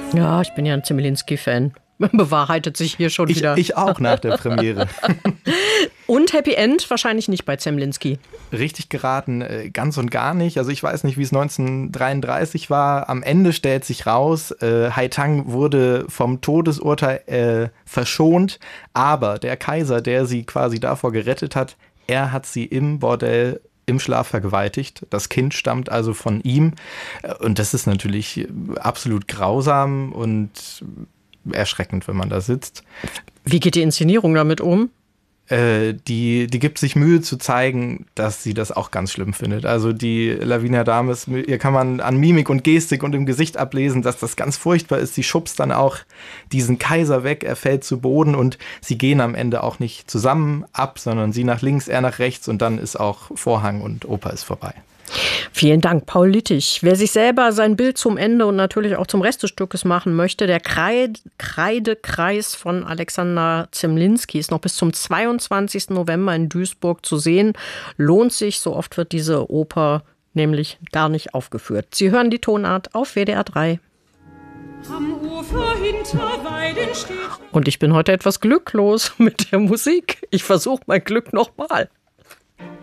Ja, ich bin ja ein Zemlinski-Fan. Bewahrheitet sich hier schon wieder. Ich auch nach der Premiere. Und Happy End wahrscheinlich nicht bei Zemlinski. Richtig geraten, ganz und gar nicht. Also ich weiß nicht, wie es 1933 war. Am Ende stellt sich raus, Haitang wurde vom Todesurteil verschont. Aber der Kaiser, der sie quasi davor gerettet hat, er hat sie im Bordell im Schlaf vergewaltigt. Das Kind stammt also von ihm. Und das ist natürlich absolut grausam und erschreckend, wenn man da sitzt. Wie geht die Inszenierung damit um? Die gibt sich Mühe zu zeigen, dass sie das auch ganz schlimm findet. Also die Lavinia Dames, ihr kann man an Mimik und Gestik und im Gesicht ablesen, dass das ganz furchtbar ist. Sie schubst dann auch diesen Kaiser weg, er fällt zu Boden und sie gehen am Ende auch nicht zusammen ab, sondern sie nach links, er nach rechts und dann ist auch Vorhang und Oper ist vorbei. Vielen Dank, Paul Littich. Wer sich selber sein Bild zum Ende und natürlich auch zum Rest des Stückes machen möchte, der Kreidekreis von Alexander Zemlinski ist noch bis zum 22. November in Duisburg zu sehen. Lohnt sich, so oft wird diese Oper nämlich gar nicht aufgeführt. Sie hören die Tonart auf WDR 3. Am Ufer hinter Weiden steht. Und ich bin heute etwas glücklos mit der Musik. Ich versuche mein Glück nochmal.